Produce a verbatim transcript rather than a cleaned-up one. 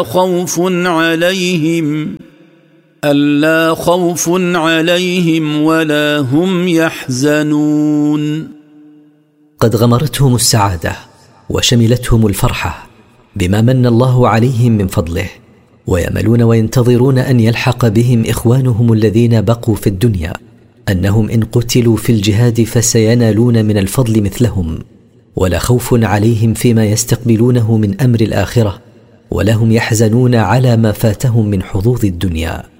خوف عليهم ألا خوف عليهم ولا هم يحزنون. قد غمرتهم السعادة وشملتهم الفرحة بما من الله عليهم من فضله، ويأملون وينتظرون أن يلحق بهم إخوانهم الذين بقوا في الدنيا، أنهم إن قتلوا في الجهاد فسينالون من الفضل مثلهم، ولا خوف عليهم فيما يستقبلونه من أمر الآخرة، ولا هم يحزنون على ما فاتهم من حظوظ الدنيا.